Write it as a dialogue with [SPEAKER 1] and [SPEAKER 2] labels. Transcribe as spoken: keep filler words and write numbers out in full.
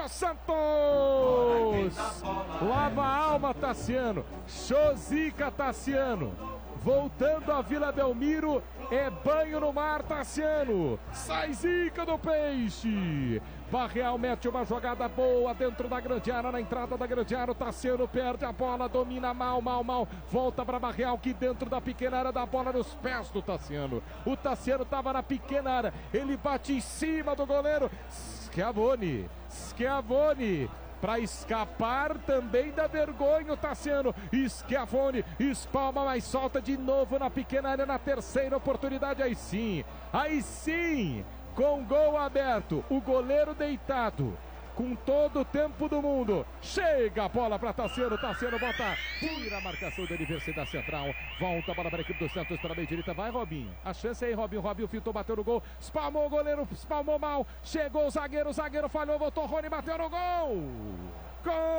[SPEAKER 1] Jô Santos! Lava a alma, Tassiano. Chosica, Tassiano. Voltando a Vila Belmiro, é banho no mar, Tassiano. Sai zica do peixe. Barreal mete uma jogada boa dentro da grande área, na entrada da grande área. O Tassiano perde a bola, domina mal, mal, mal. Volta para Barreal, que dentro da pequena área, dá bola nos pés do Tassiano. O Tassiano estava na pequena área, ele bate em cima do goleiro. Schiavoni, Schiavoni. Para escapar também da vergonha, o Tassiano. Schiavoni espalma, mas solta de novo na pequena área, na terceira oportunidade. Aí sim, aí sim, com gol aberto, o goleiro deitado, com todo o tempo do mundo. Chega a bola para Tassiano, Tassiano bota, tira a marcação da Universidade Central, volta a bola para a equipe do Santos para a meia direita, vai Robinho, a chance aí Robinho, Robinho fintou, bateu no gol, espalmou o goleiro, espalmou mal, chegou o zagueiro, o zagueiro falhou, voltou Rony, bateu no gol, gol!